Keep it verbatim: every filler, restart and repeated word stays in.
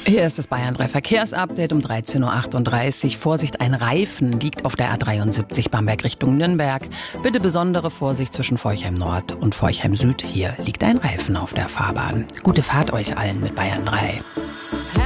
Hier ist das Bayern drei Verkehrsupdate um dreizehn Uhr achtunddreißig. Vorsicht, ein Reifen liegt auf der A dreiundsiebzig Bamberg Richtung Nürnberg. Bitte besondere Vorsicht zwischen Forchheim Nord und Forchheim Süd. Hier liegt ein Reifen auf der Fahrbahn. Gute Fahrt euch allen mit Bayern drei.